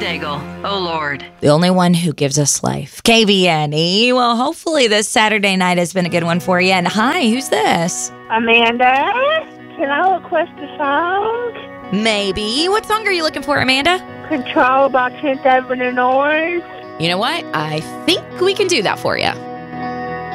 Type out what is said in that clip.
Daigle. Oh, Lord. The only one who gives us life. KBNE. Well, hopefully this Saturday night has been a good one for you. And hi, who's this? Amanda, can I request a song? Maybe. What song are you looking for, Amanda? Control by 10th Avenue North. You know what? I think we can do that for you.